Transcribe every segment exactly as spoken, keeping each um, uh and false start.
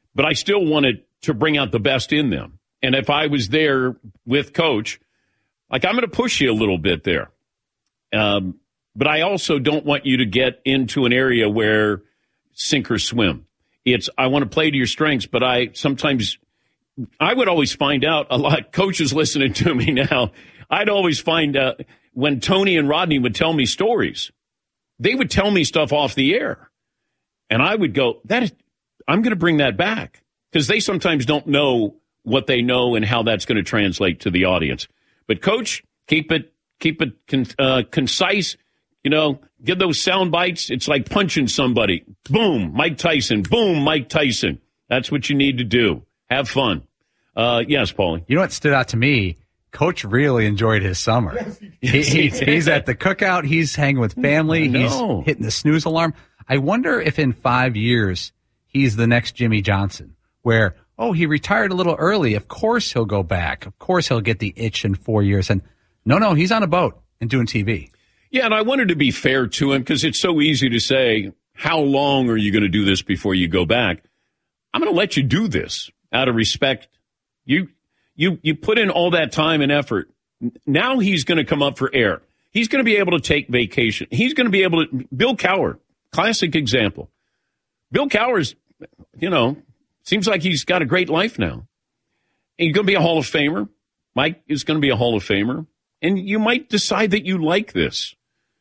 but I still wanted to bring out the best in them. And if I was there with Coach, like, I'm going to push you a little bit there. Um, but I also don't want you to get into an area where sink or swim. It's, I want to play to your strengths, but I sometimes, I would always find out, a lot of coaches listening to me now, I'd always find out when Tony and Rodney would tell me stories, they would tell me stuff off the air. And I would go, that is, I'm going to bring that back, because they sometimes don't know what they know and how that's going to translate to the audience. But, Coach, keep it keep it con- uh, concise. You know, give those sound bites. It's like punching somebody. Boom, Mike Tyson. Boom, Mike Tyson. That's what you need to do. Have fun. Uh, yes, Paulie. You know what stood out to me? Coach really enjoyed his summer. Yes, he, he, he's at the cookout. He's hanging with family. He's hitting the snooze alarm. I wonder if in five years he's the next Jimmy Johnson, where, oh, he retired a little early. Of course he'll go back. Of course he'll get the itch in four years. And no, no, he's on a boat and doing T V. Yeah, and I wanted to be fair to him, because it's so easy to say, how long are you going to do this before you go back? I'm going to let you do this out of respect. You you you put in all that time and effort. Now he's going to come up for air. He's going to be able to take vacation. He's going to be able to – Bill Cowher, classic example. Bill Cowher's, you know, seems like he's got a great life now. He's going to be a Hall of Famer. Mike is going to be a Hall of Famer. And you might decide that you like this.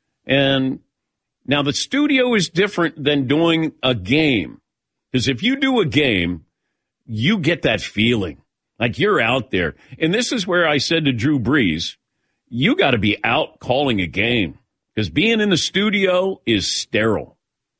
And now the studio is different than doing a game. Because if you do a game, you get that feeling like you're out there. And this is where I said to Drew Brees, you got to be out calling a game. Because being in the studio is sterile.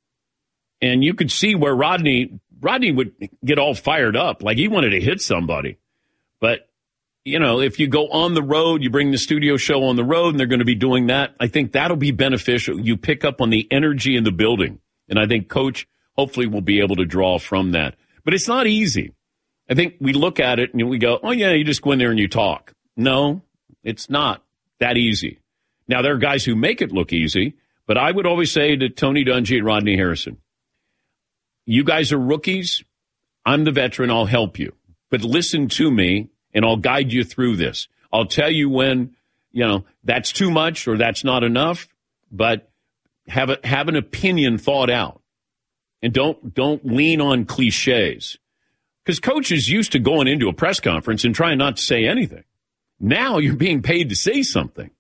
And you could see where Rodney, Rodney would get all fired up, like he wanted to hit somebody. But, you know, if you go on the road, you bring the studio show on the road, and they're going to be doing that, I think that'll be beneficial. You pick up on the energy in the building. And I think Coach hopefully will be able to draw from that. But it's not easy. I think we look at it and we go, oh, yeah, you just go in there and you talk. No, it's not that easy. Now, there are guys who make it look easy, but I would always say to Tony Dungy and Rodney Harrison, you guys are rookies. I'm the veteran. I'll help you. But listen to me, and I'll guide you through this. I'll tell you when, you know, that's too much or that's not enough, but have a, have an opinion thought out. And don't don't lean on cliches. Because coaches used to going into a press conference and trying not to say anything. Now you're being paid to say something.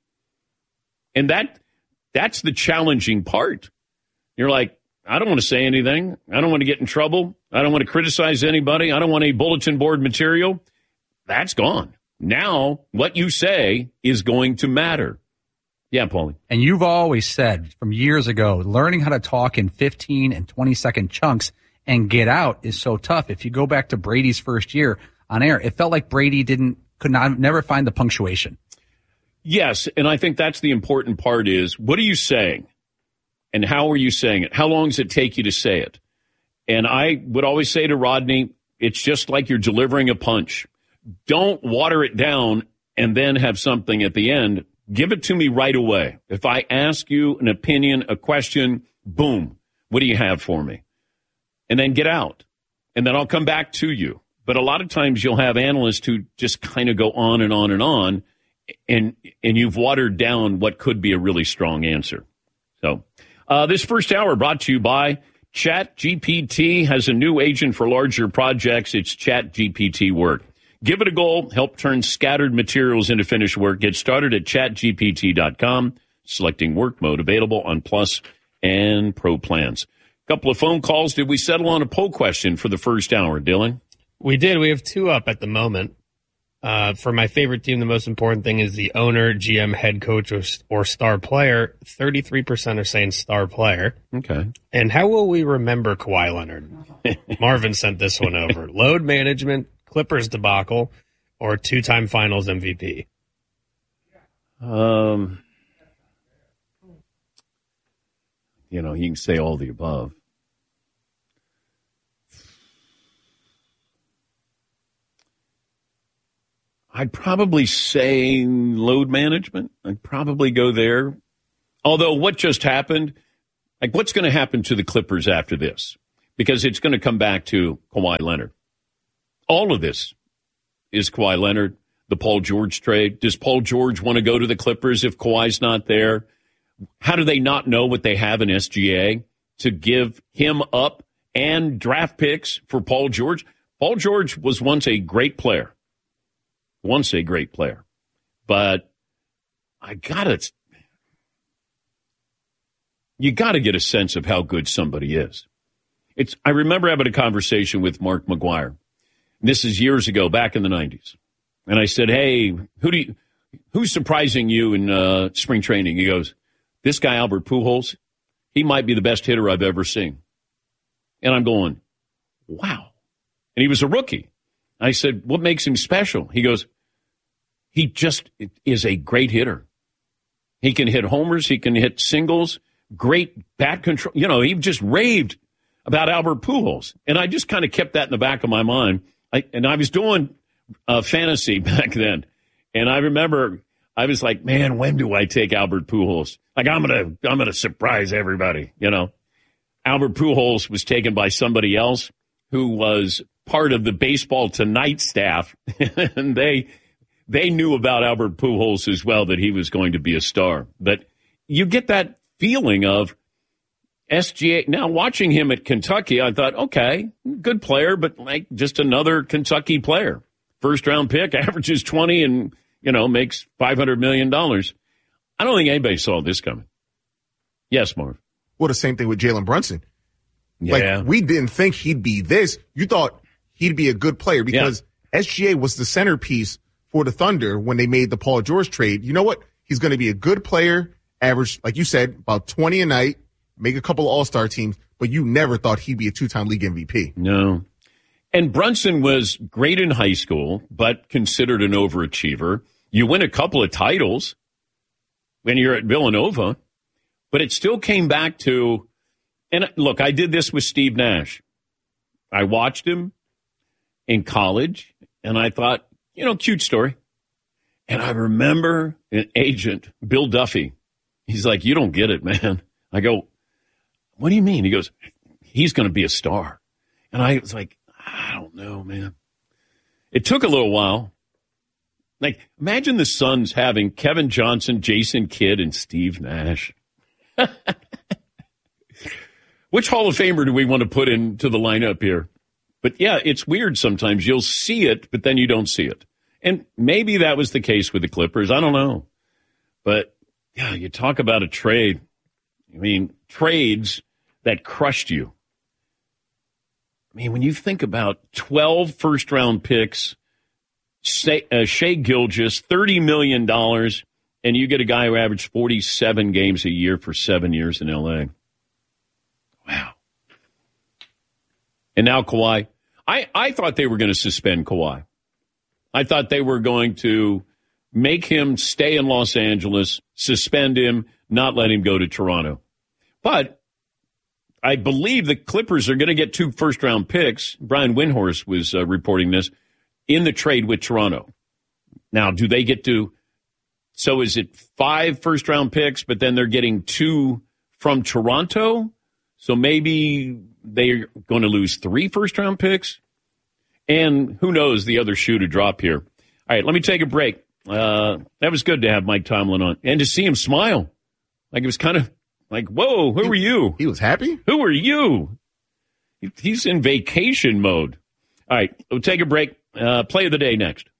And that that's the challenging part. You're like, I don't want to say anything. I don't want to get in trouble. I don't want to criticize anybody. I don't want any bulletin board material. That's gone. Now what you say is going to matter. Yeah, Paulie. And you've always said from years ago, learning how to talk in fifteen and twenty second chunks and get out is so tough. If you go back to Brady's first year on air, it felt like Brady didn't could not never find the punctuation. Yes, and I think that's the important part is, what are you saying? And how are you saying it? How long does it take you to say it? And I would always say to Rodney, it's just like you're delivering a punch. Don't water it down and then have something at the end. Give it to me right away. If I ask you an opinion, a question, boom, what do you have for me? And then get out. And then I'll come back to you. But a lot of times you'll have analysts who just kind of go on and on and on, and and you've watered down what could be a really strong answer. So uh, this first hour brought to you by ChatGPT. Has a new agent for larger projects. It's ChatGPT Work. Give it a go. Help turn scattered materials into finished work. Get started at chat G P T dot com. Selecting work mode available on Plus and Pro plans. Couple of phone calls. Did we settle on a poll question for the first hour, Dylan? We did. We have two up at the moment. Uh, for my favorite team, the most important thing is the owner, G M, head coach, or, or star player. thirty-three percent are saying star player. Okay. And how will we remember Kawhi Leonard? Marvin sent this one over. Load management, Clippers debacle, or two-time finals M V P? Um, you know, you can say all the above. I'd probably say load management. I'd probably go there. Although what just happened, like what's going to happen to the Clippers after this? Because it's going to come back to Kawhi Leonard. all of this is Kawhi Leonard, the Paul George trade. Does Paul George want to go to the Clippers if Kawhi's not there? How do they not know what they have in S G A to give him up and draft picks for Paul George? Paul George was once a great player. Once a great player. But I got to, you got to get a sense of how good somebody is. It's. I remember having a conversation with Mark McGuire. This is years ago, back in the nineties. And I said, hey, who do you, who's surprising you in uh, spring training? He goes, this guy, Albert Pujols, he might be the best hitter I've ever seen. And I'm going, wow. And he was a rookie. I said, what makes him special? He goes, he just is a great hitter. He can hit homers. He can hit singles. Great bat control. You know, he just raved about Albert Pujols. And I just kind of kept that in the back of my mind. I, and I was doing uh, fantasy back then. And I remember I was like, man, when do I take Albert Pujols? Like, I'm going to I'm gonna surprise everybody, you know. Albert Pujols was taken by somebody else who was part of the Baseball Tonight staff. And they they knew about Albert Pujols as well, that he was going to be a star. But you get that feeling of S G A. Now, watching him at Kentucky, I thought, okay, good player, but like just another Kentucky player. First round pick, averages twenty and, you know, makes five hundred million dollars. I don't think anybody saw this coming. Yes, Marv. Well, the same thing with Jalen Brunson. Yeah. Like, we didn't think he'd be this. You thought he'd be a good player because yeah. S G A was the centerpiece for the Thunder when they made the Paul George trade. You know what? He's going to be a good player, average, like you said, about twenty a night, make a couple of all-star teams, but you never thought he'd be a two-time league M V P. No. And Brunson was great in high school, but considered an overachiever. You win a couple of titles when you're at Villanova, but it still came back to, and look, I did this with Steve Nash. I watched him in college, and I thought, you know, cute story. And I remember an agent, Bill Duffy. He's like, you don't get it, man. I go, what do you mean? He goes, he's going to be a star. And I was like, I don't know, man. It took a little while. Like, imagine the Suns having Kevin Johnson, Jason Kidd, and Steve Nash. Which Hall of Famer do we want to put into the lineup here? But, yeah, it's weird sometimes. You'll see it, but then you don't see it. And maybe that was the case with the Clippers. I don't know. But, yeah, you talk about a trade. I mean, trades that crushed you. I mean, when you think about twelve first-round picks, Shai uh, Shai Gilgeous, thirty million dollars, and you get a guy who averaged forty-seven games a year for seven years in L A. Wow. And now Kawhi. I, I thought they were going to suspend Kawhi. I thought they were going to make him stay in Los Angeles, suspend him, not let him go to Toronto. But I believe the Clippers are going to get two first-round picks. Brian Windhorst was uh, reporting this in the trade with Toronto. Now, do they get to – so is it five first-round picks, but then they're getting two from Toronto? So maybe they're going to lose three first-round picks? And who knows the other shoe to drop here. All right, let me take a break. Uh, that was good to have Mike Tomlin on and to see him smile. Like it was kind of like, whoa, who he, are you? He was happy? Who are you? He's in vacation mode. All right, we'll take a break. Uh, play of the day next.